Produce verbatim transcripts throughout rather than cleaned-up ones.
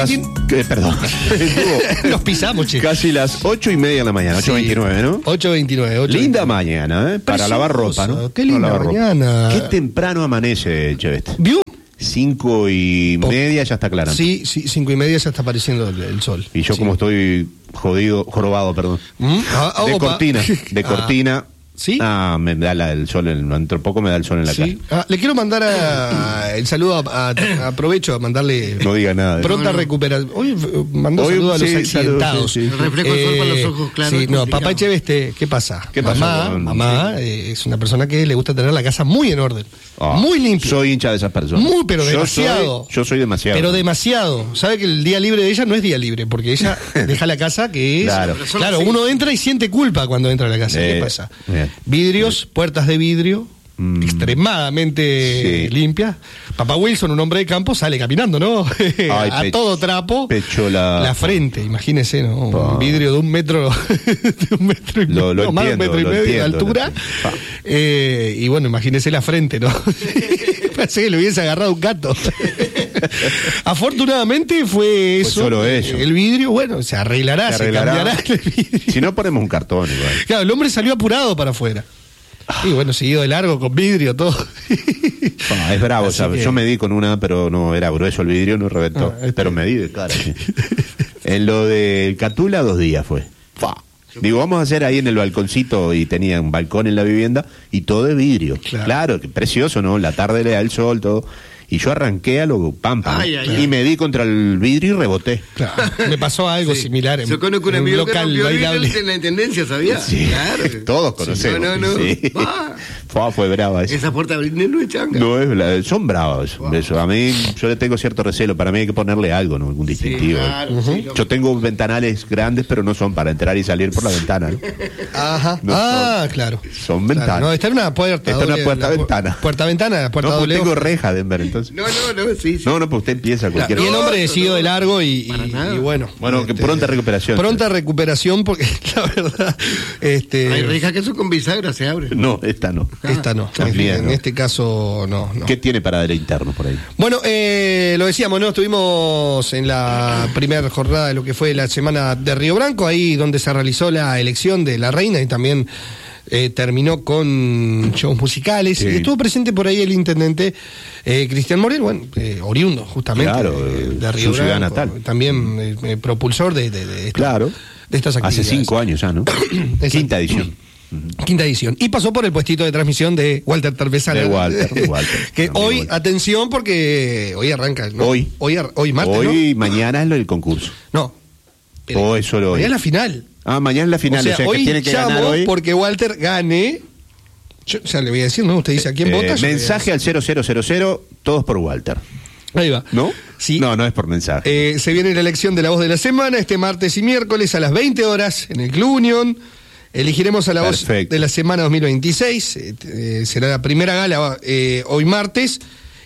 Casi, eh, perdón. Nos pisamos, che. Casi las ocho y media de la mañana, ocho veintinueve, ¿no? ocho veintinueve. Linda veintinueve. Mañana, ¿eh? Para lavar ropa, ¿no? Qué linda mañana. Qué temprano amanece, Cheveste. ¿Vio? Cinco y media ya está aclarando. Sí, sí, cinco y media ya está apareciendo el, el sol. Y yo sí. como estoy jodido, jorobado, perdón. ¿Mm? Ah, de opa. cortina, de Ah. cortina. ¿Sí? Ah, me da la, el sol, en, dentro de poco me da el sol en la ¿Sí? cara. Ah, le quiero mandar a, a, el saludo, a, a, aprovecho a mandarle No diga nada. pronta No, no. recuperación. Hoy mandó Hoy, saludo a los sí, accidentados. saludo, sí, sí. El reflejo del sol para los ojos, claro, Sí, es no, complicado. papá Echeveste, ¿qué pasa? ¿Qué pasa mamá, con- mamá eh, es una persona que le gusta tener la casa muy en orden, Ah, muy limpia. Soy hincha de esas personas. Muy, pero Yo demasiado. soy- Yo soy, demasiado. Pero demasiado. ¿Sabe que el día libre de ella no es día libre? Porque ella deja la casa que es. Claro. Claro, uno entra y siente culpa cuando entra a la casa. Eh, ¿Qué pasa? bien. Vidrios, puertas de vidrio. Mm. Extremadamente Sí. limpias. Papá Wilson, un hombre de campo, sale caminando, ¿no? Ay, a pe- todo trapo. pecho la- la frente, imagínese, ¿no? Pa. Un vidrio de un metro, de un metro y Lo- lo no, más de un entiendo, metro y lo medio de entiendo, altura. lo entiendo. Pa. Eh, y bueno, imagínese la frente, ¿no? Parece que le hubiese agarrado un gato. Afortunadamente fue eso. solo eso. El vidrio, bueno, se arreglará, se, Se arreglará. cambiará el vidrio. Si no ponemos un cartón igual. Claro, el hombre salió apurado para afuera. Y bueno, seguido de largo, con vidrio, todo. Ah, es bravo, Así ¿sabes? que- Yo medí con una, pero no era grueso el vidrio, no reventó. Ah, este- Pero medí de cara. Sí. En lo del Catula, dos días fue. Fa. Digo, vamos a hacer ahí en el balconcito, y tenía un balcón en la vivienda, y todo de vidrio. Claro. Claro, que precioso, ¿no? La tarde le da el sol, todo. Y yo arranqué a lo pampa. Ay, ay, y me di contra el vidrio y reboté. Claro, me pasó algo similar en, Yo conozco un en un amigo que local rompió el vidrio bailable. en la intendencia, ¿sabía? Sí, Claro. todos conocemos. No, no, no. Sí. Va. Fue, fue brava esa. Esa puerta brindis no es changa. No, es la- son bravos. Eso, a mí, yo le tengo cierto recelo. Para mí hay que ponerle algo, ¿no? Algún distintivo. claro, sí, lo- Yo tengo ventanales grandes, pero no son para entrar y salir por la ventana, ¿no? Ajá. No, ah, claro. son ventanas. Claro, no, está en una puerta. Está en una doble- puerta la pu- ventana. Puerta ventana, puerta No, pues doble. tengo hoja. reja, Denver, entonces. No, no, no, sí, sí. No, no, pues usted empieza Claro, cualquier y el No, hombre no, siguió no. de largo y, Para y- nada. y bueno. Bueno, que este, pronta recuperación. Pronta recuperación, porque la verdad, este, Hay rejas que son con bisagra, se abren. No, esta no. esta no. También, en ¿no? este caso, no. no. ¿Qué tiene para del interno por ahí? Bueno, eh, lo decíamos, ¿no? Estuvimos en la primera jornada de lo que fue la semana de Río Branco, ahí donde se realizó la elección de la reina y también eh, terminó con shows musicales. Sí. Y estuvo presente por ahí el intendente eh, Cristian Morel, bueno, eh, oriundo justamente Claro, de, de su Río ciudad Branco, natal. también eh, eh, propulsor de, de, de, esta- Claro. de estas actividades. Hace cinco años ya, ¿no? Quinta edición. Quinta edición. Y pasó por el puestito de transmisión de Walter Tarvesana. De Walter, de Walter. que Amigo hoy, Walter. atención, porque hoy arranca. ¿no? Hoy. Hoy, ar- hoy martes, Hoy, mañana es lo del concurso. ¿no? No. O es solo hoy. Mañana es la final. Ah, mañana es la final, o sea, o sea, hoy que tiene que llamo ganar hoy. porque Walter gane. Yo ya le voy a decir, ¿no? Usted dice a quién Eh, vota. yo le voy a mensaje al cero cero cero cero, todos por Walter. decir. Ahí va. ¿No? Sí. No, no es por mensaje. Eh, se viene la elección de la voz de la semana este martes y miércoles a las veinte horas en el Club Unión. Elegiremos a la voz Perfecto. de la semana dos mil veintiséis. Eh, eh, será la primera gala eh, hoy martes.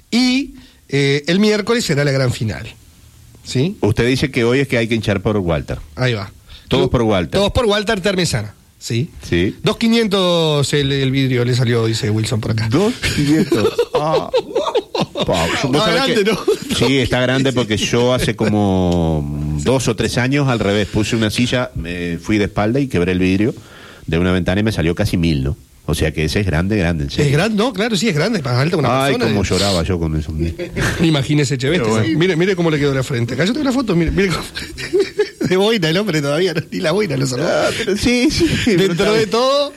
Y eh, el miércoles será la gran final. ¿Sí? Usted dice que hoy es que hay que hinchar por Walter. Ahí va. Todos Tú- por Walter. Todos por Walter Termesana. ¿Sí? Sí. dos quinientos el, el vidrio le salió, dice Wilson por acá. Dos quinientos. Ah. Pa, vos Está sabés grande, que- ¿no? Sí, está grande porque yo hace como dos o tres años al revés puse una silla, me fui de espalda y quebré el vidrio de una ventana y me salió casi mil, ¿no? O sea que ese es grande, grande, en serio. Es grande, no, claro, sí es grande, para falta una Ay, persona. cómo lloraba yo con eso. Imagínese, Cheveste. Pero bueno. Mire, mire cómo le quedó la frente. Acá yo tengo una foto, mire, mire cómo... De boina el hombre todavía, no, ni la boina lo salvó. Ah, pero sí, sí. Dentro de todo,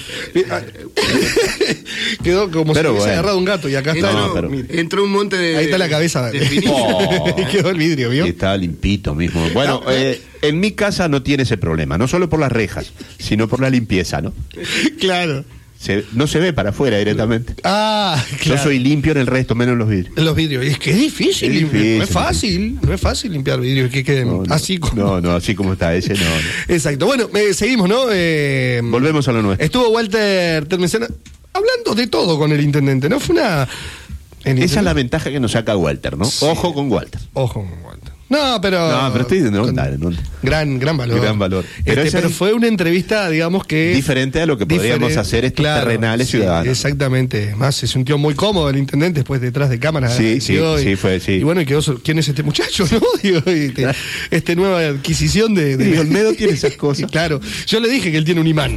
quedó como Pero si hubiese bueno. agarrado un gato y acá está. No, Entró, pero- mire, entró un monte de. Ahí está la cabeza. de finito. Oh. Y quedó el vidrio, ¿vio? Y estaba limpito mismo. Bueno, eh, en mi casa no tiene ese problema, no solo por las rejas, sino por la limpieza, ¿no? Claro. Se- no se ve para afuera directamente. Ah, claro. Yo soy limpio en el resto, menos en los vidrios. En los vidrios. Es que es difícil. Es limpiar. difícil, no es fácil. No es fácil limpiar vidrios que queden No, no. así como. No, no, así como está ese, no. no. Exacto. Bueno, eh, seguimos, ¿no? Eh, Volvemos a lo nuestro. Estuvo Walter Termesana hablando de todo con el intendente, ¿no? Fue una. el Esa es la intendente- ventaja que nos saca Walter, ¿no? Sí. Ojo con Walter. Ojo con Walter. No, pero. No, pero estoy no, con dale, no. Gran, gran valor. Gran valor. Pero, Este, pero es fue una entrevista, digamos que. diferente a lo que podríamos diferente, hacer estos claro, terrenales sí, ciudadanos. Exactamente. Más se sintió muy cómodo el intendente después detrás de cámara. Sí, sí, y, sí, fue, sí. Y bueno, y quedó, ¿quién es este muchacho, no? Digo, este, este nueva adquisición de. de Y Olmedo tiene esas cosas. Claro. Yo le dije que él tiene un imán.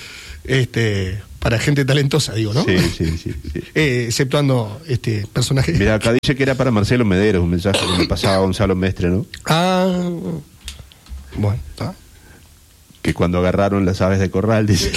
Este. Para gente talentosa, digo, ¿no? Sí, sí, sí. sí. Eh, exceptuando este personaje. Mira, acá dice que era para Marcelo Mederos, un mensaje que me pasaba Gonzalo Mestre, ¿no? Ah. Bueno, está. Que cuando agarraron las aves de corral, dice.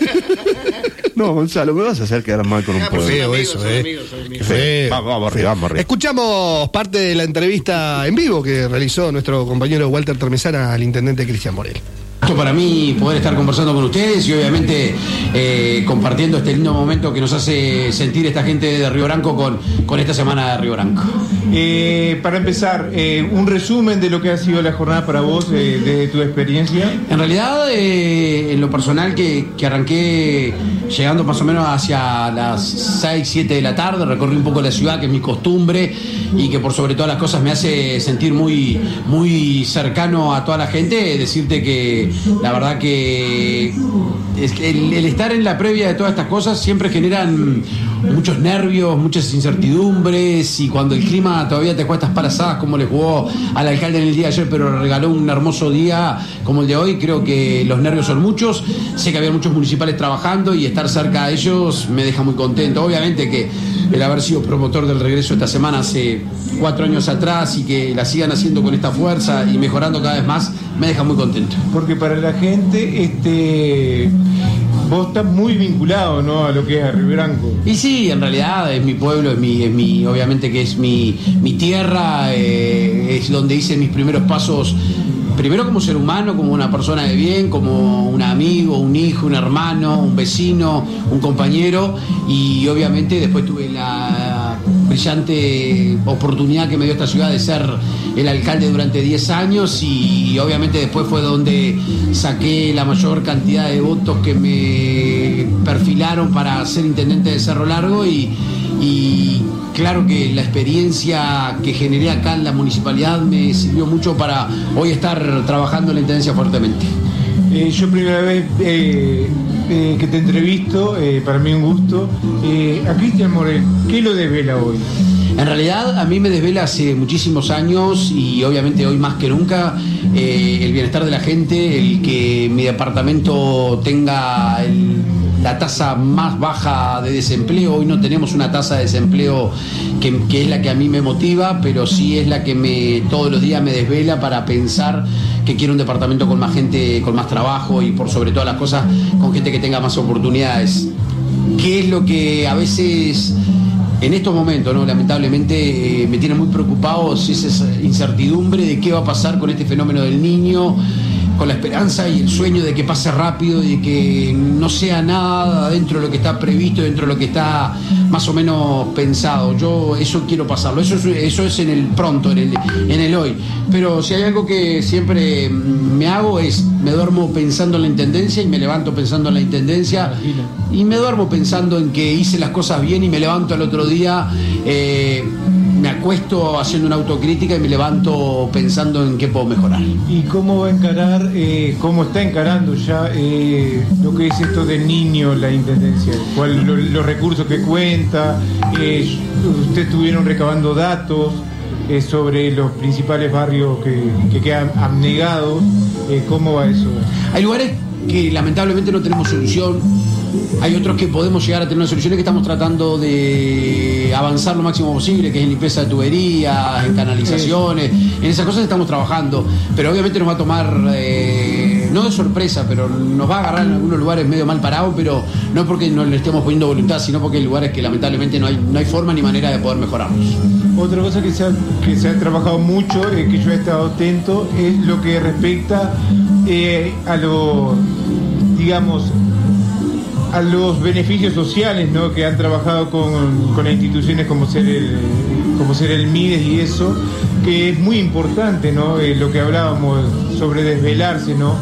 No, Gonzalo, me vas a hacer quedar mal con un Ah, pues pueblo. Feo amigos, eso, son eh. amigos, son amigos. Qué feo. Vamos, vamos arriba, vamos arriba. Escuchamos parte de la entrevista en vivo que realizó nuestro compañero Walter Termesana al intendente Cristian Morel. Para mí poder estar conversando con ustedes y obviamente eh, compartiendo este lindo momento que nos hace sentir esta gente de Río Branco con, con esta semana de Río Branco. Eh, para empezar, eh, un resumen de lo que ha sido la jornada para vos, eh, desde tu experiencia. En realidad, eh, en lo personal que, que arranqué llegando más o menos hacia las seis, siete de la tarde, recorrí un poco la ciudad, que es mi costumbre y que por sobre todas las cosas me hace sentir muy, muy cercano a toda la gente, decirte que la verdad que el, el estar en la previa de todas estas cosas siempre generan muchos nervios, muchas incertidumbres, y cuando el clima todavía te juega estas palazadas como le jugó al alcalde en el día de ayer, pero regaló un hermoso día como el de hoy, creo que los nervios son muchos. Sé que había muchos municipales trabajando y estar cerca de ellos me deja muy contento. Obviamente que el haber sido promotor del regreso esta semana hace cuatro años atrás y que la sigan haciendo con esta fuerza y mejorando cada vez más, me deja muy contento. Porque para la gente, este, vos estás muy vinculado, ¿no?, a lo que es a Río Branco. Y sí, en realidad es mi pueblo, es mi, es mi obviamente que es mi, mi tierra, eh, es donde hice mis primeros pasos. Primero como ser humano, como una persona de bien, como un amigo, un hijo, un hermano, un vecino, un compañero, y obviamente después tuve la brillante oportunidad que me dio esta ciudad de ser el alcalde durante diez años, y obviamente después fue donde saqué la mayor cantidad de votos que me perfilaron para ser intendente de Cerro Largo, y, y claro que la experiencia que generé acá en la municipalidad me sirvió mucho para hoy estar trabajando en la intendencia fuertemente. Eh, yo primera vez eh, eh, que te entrevisto, eh, para mí un gusto. Eh, a Cristian Morel, ¿qué lo desvela hoy? En realidad a mí me desvela hace muchísimos años, y obviamente hoy más que nunca, eh, el bienestar de la gente, el que mi departamento tenga el, la tasa más baja de desempleo. Hoy no tenemos una tasa de desempleo que, que es la que a mí me motiva, pero sí es la que me todos los días me desvela para pensar que quiero un departamento con más gente, con más trabajo y por sobre todas las cosas con gente que tenga más oportunidades. ¿Qué es lo que a veces en estos momentos, ¿no?, lamentablemente eh, me tiene muy preocupado? Es esa incertidumbre de qué va a pasar con este fenómeno del niño, con la esperanza y el sueño de que pase rápido y de que no sea nada dentro de lo que está previsto, dentro de lo que está más o menos pensado. Yo eso quiero pasarlo, eso es, eso es en el pronto, en el, en el hoy. Pero si hay algo que siempre me hago es, me duermo pensando en la intendencia y me levanto pensando en la intendencia, y me duermo pensando en que hice las cosas bien y me levanto al otro día, eh, me acuesto haciendo una autocrítica y me levanto pensando en qué puedo mejorar. ¿Y cómo va a encarar, eh, cómo está encarando ya eh, lo que es esto del niño, la intendencia? ¿Cuál, lo, los recursos que cuenta? Eh, ustedes estuvieron recabando datos eh, sobre los principales barrios que, que quedan abnegados. Eh, ¿Cómo va eso? Hay lugares que lamentablemente no tenemos solución. Hay otros que podemos llegar a tener una solución y que estamos tratando de avanzar lo máximo posible, que es en limpieza de tuberías, en canalizaciones, en esas cosas estamos trabajando, pero obviamente nos va a tomar, eh, no de sorpresa, pero nos va a agarrar en algunos lugares medio mal parados, pero no porque no le estemos poniendo voluntad, sino porque hay lugares que lamentablemente no hay, no hay forma ni manera de poder mejorarlos. Otra cosa que se ha, que se ha trabajado mucho, eh, que yo he estado atento, es lo que respecta eh, a lo, digamos, a los beneficios sociales, ¿no?, que han trabajado con, con las instituciones como ser el, como ser el Mides y eso. que es muy importante, ¿no? Eh, lo que hablábamos sobre desvelarse, ¿no?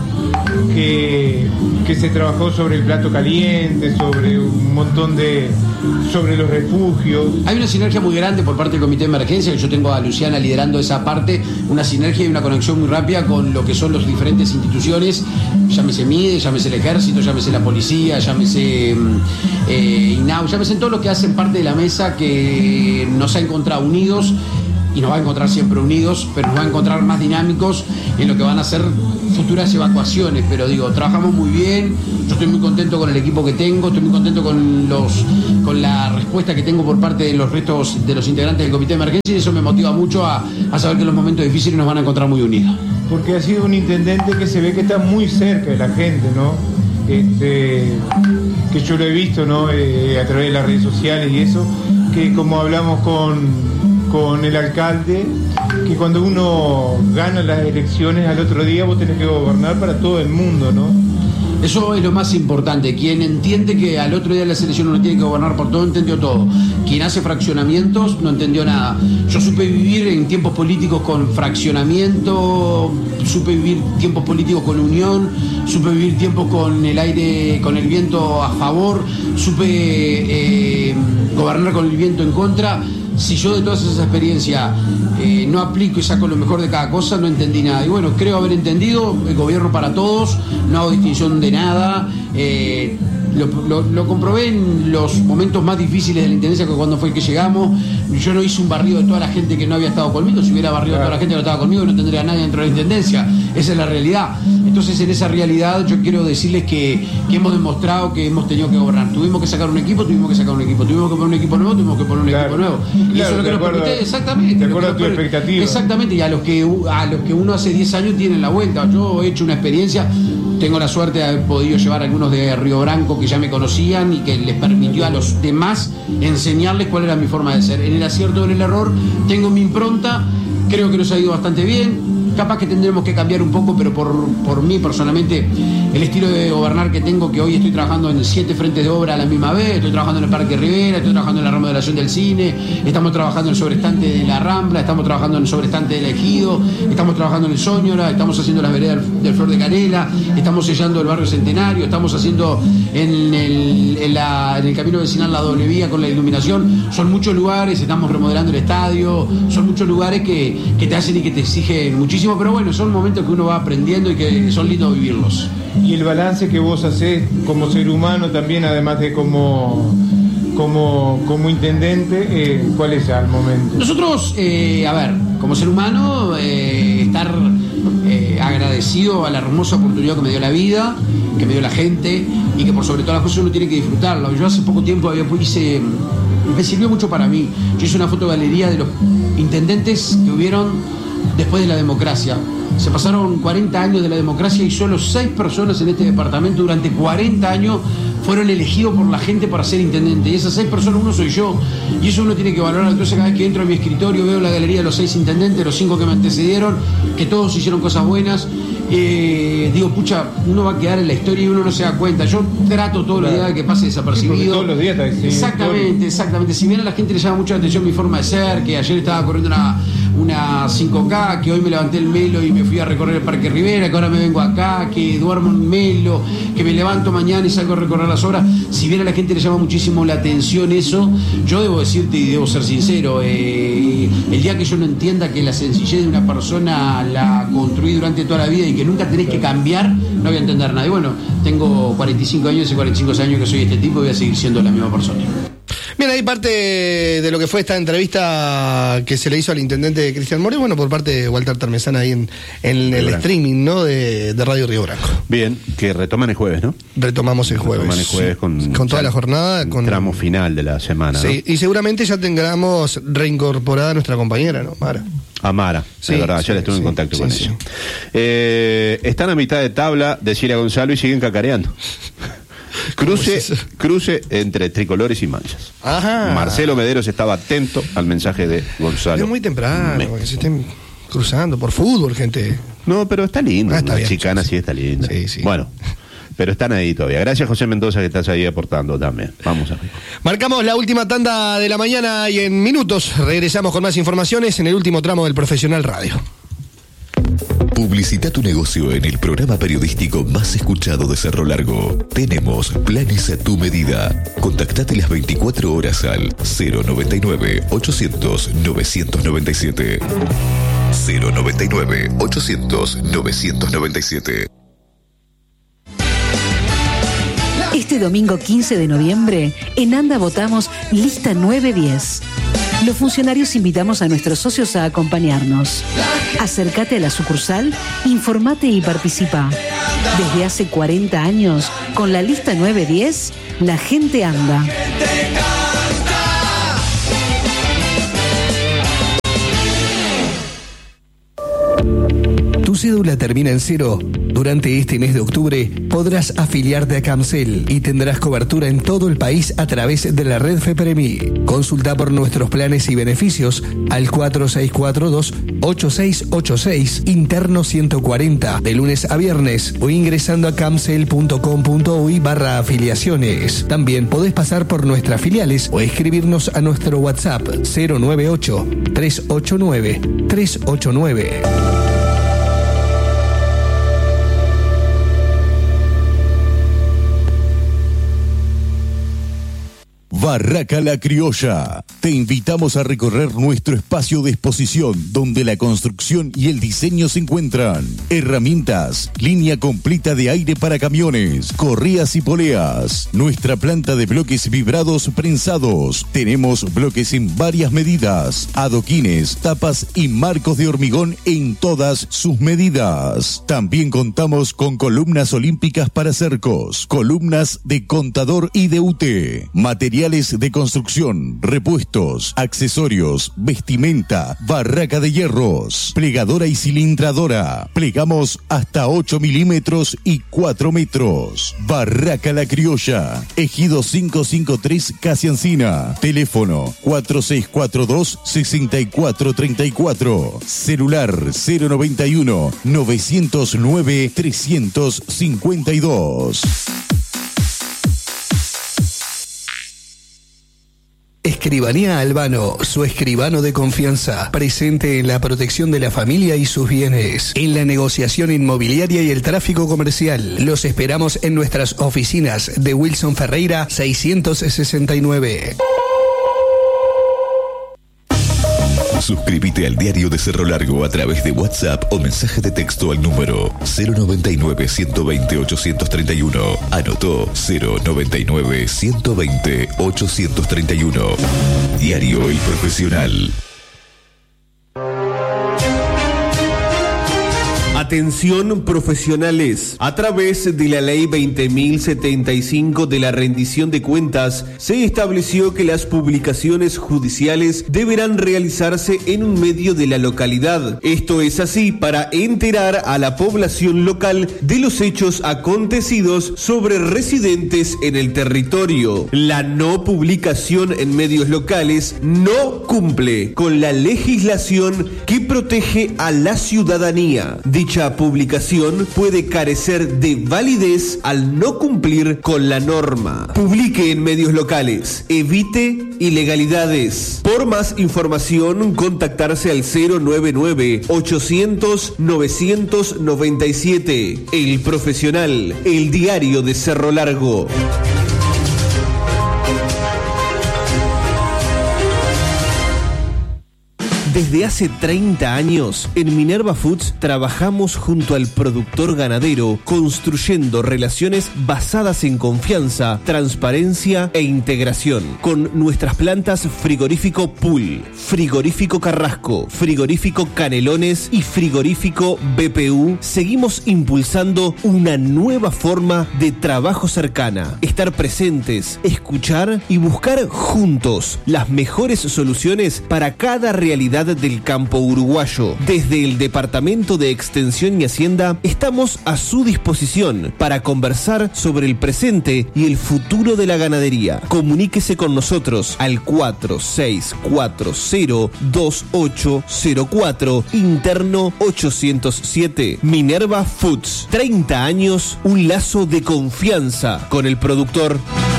Que, que se trabajó sobre el plato caliente, sobre un montón de... sobre los refugios. Hay una sinergia muy grande por parte del Comité de Emergencia, que yo tengo a Luciana liderando esa parte, una sinergia y una conexión muy rápida con lo que son las diferentes instituciones, llámese MIDE, llámese el Ejército, llámese la Policía, llámese eh, INAU, llámese todos los que hacen parte de la mesa que nos ha encontrado unidos y nos va a encontrar siempre unidos, pero nos va a encontrar más dinámicos en lo que van a ser futuras evacuaciones. Pero digo, trabajamos muy bien, yo estoy muy contento con el equipo que tengo, estoy muy contento con los con la respuesta que tengo por parte de los restos de los integrantes del Comité de Emergencia, y eso me motiva mucho a, a saber que en los momentos difíciles nos van a encontrar muy unidos. Porque ha sido un intendente que se ve que está muy cerca de la gente, ¿no? Este, que yo lo he visto, ¿no? Eh, a través de las redes sociales y eso, que como hablamos con con el alcalde, que cuando uno gana las elecciones al otro día vos tenés que gobernar para todo el mundo, ¿no? Eso es lo más importante. Quien entiende que al otro día de las elecciones uno tiene que gobernar por todo, entendió todo. Quien hace fraccionamientos no entendió nada. Yo supe vivir en tiempos políticos con fraccionamiento, supe vivir tiempos políticos con unión, supe vivir tiempos con el aire, con el viento a favor, supe eh, gobernar con el viento en contra. Si yo de todas esas experiencias eh, no aplico y saco lo mejor de cada cosa, no entendí nada. Y bueno, creo haber entendido el gobierno para todos, no hago distinción de nada. Eh, lo, lo, lo comprobé en los momentos más difíciles de la intendencia, que cuando fue que llegamos, yo no hice un barrido de toda la gente que no había estado conmigo. Si hubiera barrido claro. a toda la gente que no estaba conmigo, no tendría a nadie dentro de la intendencia. Esa es la realidad. Entonces, en esa realidad yo quiero decirles que, que hemos demostrado que hemos tenido que gobernar. Tuvimos que sacar un equipo, tuvimos que sacar un equipo, tuvimos que poner un equipo nuevo, tuvimos que poner un claro. equipo nuevo. Y claro, eso es lo que nos acuerdo, permite, exactamente. De acuerdo a tu expectativa. Exactamente, y a los que a los que uno hace diez años tienen la vuelta. Yo he hecho una experiencia, tengo la suerte de haber podido llevar a algunos de Río Branco que ya me conocían y que les permitió a los demás enseñarles cuál era mi forma de ser. En el acierto o en el error tengo mi impronta, creo que nos ha ido bastante bien. Capaz que tendremos que cambiar un poco, pero por, por mí personalmente, el estilo de gobernar que tengo, que hoy estoy trabajando en siete frentes de obra a la misma vez, estoy trabajando en el Parque Rivera, estoy trabajando en la remodelación del cine, estamos trabajando en el sobreestante de la Rambla, estamos trabajando en el sobreestante del Ejido, estamos trabajando en el Soñora, estamos haciendo las veredas del Flor de Canela, estamos sellando el barrio Centenario, estamos haciendo en el, en la, en el camino vecinal la doble vía con la iluminación. Son muchos lugares, estamos remodelando el estadio, son muchos lugares que, que te hacen y que te exigen muchísimo. Pero bueno, son momentos que uno va aprendiendo y que son lindos vivirlos. Y el balance que vos hacés como ser humano también, además de como como, como intendente, eh, ¿cuál es al momento? Nosotros, eh, a ver, como ser humano, eh, estar eh, agradecido a la hermosa oportunidad que me dio la vida, que me dio la gente, y que por sobre todas las cosas uno tiene que disfrutarlo. Yo hace poco tiempo había, hice, me sirvió mucho para mí. Yo hice una fotogalería de los intendentes que hubieron después de la democracia. Se pasaron cuarenta años de la democracia y solo seis personas en este departamento durante cuarenta años fueron elegidos por la gente para ser intendente. Y esas seis personas, uno soy yo. Y eso uno tiene que valorar. Entonces, cada vez que entro a mi escritorio, veo la galería de los seis intendentes, los cinco que me antecedieron, que todos hicieron cosas buenas. Eh, digo, pucha, uno va a quedar en la historia y uno no se da cuenta. Yo trato todos los días de que pase desapercibido. Sí, todos los días está diciendo. Exactamente, exactamente. Si bien a la gente le llama mucho la atención mi forma de ser, que ayer estaba corriendo una, una cinco K, que hoy me levanté el Melo y me fui a recorrer el Parque Rivera, que ahora me vengo acá, que duermo en Melo, que me levanto mañana y salgo a recorrer las obras. Si bien a la gente le llama muchísimo la atención eso, yo debo decirte y debo ser sincero, eh, el día que yo no entienda que la sencillez de una persona la construí durante toda la vida y que nunca tenés que cambiar, no voy a entender nada. Y bueno, tengo cuarenta y cinco años y cuarenta y cinco años que soy este tipo y voy a seguir siendo la misma persona. Bien, ahí parte de lo que fue esta entrevista que se le hizo al intendente Cristian More, bueno, por parte de Walter Termesana ahí en, en el streaming, ¿no? De, de Radio Río Branco. Bien, que retoman el jueves, ¿no? Retomamos el jueves. Retoman el jueves con, con toda la jornada. Con tramo final de la semana, sí, ¿no? Y seguramente ya tengamos reincorporada a nuestra compañera, ¿no? Mara. Amara, sí, es verdad, ayer sí, estuve sí, en contacto sí, con sí. ella. Eh, están a mitad de tabla, decía Gonzalo, y siguen cacareando. Cruce, cruce entre tricolores y manchas. Ajá. Marcelo Mederos estaba atento al mensaje de Gonzalo. Es muy temprano, porque se estén cruzando por fútbol, gente. No, pero está lindo. Ah, está la bien, chicana sí, sí está linda. Sí, sí. Bueno, pero están ahí todavía. Gracias, José Mendoza, que estás ahí aportando también. Vamos a ver. Marcamos la última tanda de la mañana y en minutos regresamos con más informaciones en el último tramo del Profesional Radio. Publicita tu negocio en el programa periodístico más escuchado de Cerro Largo. Tenemos planes a tu medida. Contactate las veinticuatro horas al cero noventa y nueve, ochocientos, novecientos noventa y siete. cero noventa y nueve, ochocientos, novecientos noventa y siete. Este domingo quince de noviembre, en ANDA votamos Lista nueve diez. Los funcionarios invitamos a nuestros socios a acompañarnos. Acércate a la sucursal, informate y participa. Desde hace cuarenta años, con la Lista nueve diez, la gente anda. ¿Tu cédula termina en cero? Durante este mes de octubre podrás afiliarte a Camcel y tendrás cobertura en todo el país a través de la red FEPREMI. Consulta por nuestros planes y beneficios al cuatro seis cuatro dos, ocho seis ocho seis, interno ciento cuarenta, de lunes a viernes, o ingresando a camcel punto com punto uy barra afiliaciones. También podés pasar por nuestras filiales o escribirnos a nuestro WhatsApp cero nueve ocho, tres ocho nueve, tres ocho nueve. Barraca La Criolla. Te invitamos a recorrer nuestro espacio de exposición donde la construcción y el diseño se encuentran. Herramientas, línea completa de aire para camiones, correas y poleas. Nuestra planta de bloques vibrados prensados. Tenemos bloques en varias medidas, adoquines, tapas y marcos de hormigón en todas sus medidas. También contamos con columnas olímpicas para cercos, columnas de contador y de U T, materiales de construcción, repuestos, accesorios, vestimenta, barraca de hierros, plegadora y cilindradora. Plegamos hasta ocho milímetros y cuatro metros. Barraca La Criolla, Ejido quinientos cincuenta y tres, Casi Encina. Teléfono cuatro seis cuatro dos, seis cuatro tres cuatro. Celular cero noventa y uno, novecientos nueve, trescientos cincuenta y dos. Escribanía Albano, su escribano de confianza, presente en la protección de la familia y sus bienes, en la negociación inmobiliaria y el tráfico comercial. Los esperamos en nuestras oficinas de Wilson Ferreira seiscientos sesenta y nueve. Suscríbete al Diario de Cerro Largo a través de WhatsApp o mensaje de texto al número cero noventa y nueve, ciento veinte, ochocientos treinta y uno. Anotó cero noventa y nueve, ciento veinte, ochocientos treinta y uno. Diario El Profesional. Atención profesionales, a través de la ley veinte mil setenta y cinco de la rendición de cuentas, se estableció que las publicaciones judiciales deberán realizarse en un medio de la localidad. Esto es así para enterar a la población local de los hechos acontecidos sobre residentes en el territorio. La no publicación en medios locales no cumple con la legislación que protege a la ciudadanía. Dicha publicación puede carecer de validez al no cumplir con la norma. Publique en medios locales. Evite ilegalidades. Por más información, contactarse al cero noventa y nueve, ochocientos, novecientos noventa y siete. El Profesional, el diario de Cerro Largo. Desde hace treinta años, en Minerva Foods trabajamos junto al productor ganadero, construyendo relaciones basadas en confianza, transparencia e integración. Con nuestras plantas Frigorífico Pool, Frigorífico Carrasco, Frigorífico Canelones y Frigorífico B P U, seguimos impulsando una nueva forma de trabajo cercana. Estar presentes, escuchar y buscar juntos las mejores soluciones para cada realidad realidad del campo uruguayo. Desde el Departamento de Extensión y Hacienda estamos a su disposición para conversar sobre el presente y el futuro de la ganadería. Comuníquese con nosotros al cuatro seis cuatro cero dos ocho cero cuatro, interno ochocientos siete. Minerva Foods, treinta años, un lazo de confianza con el productor.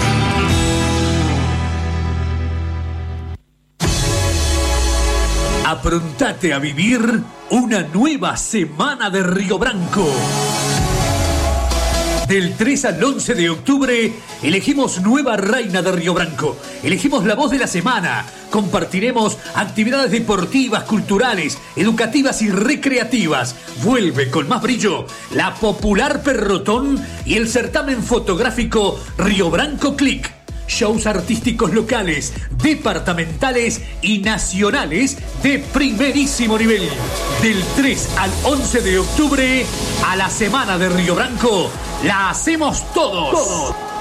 Aprontate a vivir una nueva semana de Río Branco. Del tres al once de octubre elegimos nueva reina de Río Branco. Elegimos la voz de la semana. Compartiremos actividades deportivas, culturales, educativas y recreativas. Vuelve con más brillo la popular Perrotón y el certamen fotográfico Río Branco Click. Shows artísticos locales, departamentales y nacionales de primerísimo nivel. Del tres al once de octubre, a la semana de Río Branco, la hacemos todos. todos.